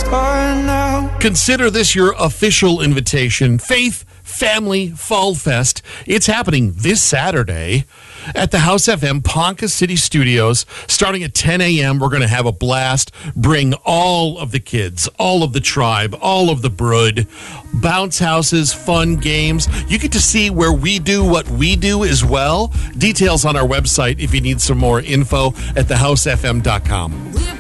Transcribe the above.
Consider this your official invitation. Faith Family Fall Fest. It's happening this Saturday at the House FM Ponca City Studios. Starting at 10 a.m., we're going to have a blast. Bring all of the kids, all of the tribe, all of the brood. Bounce houses, fun games. You get to see where we do what we do as well. Details on our website if you need some more info at thehousefm.com.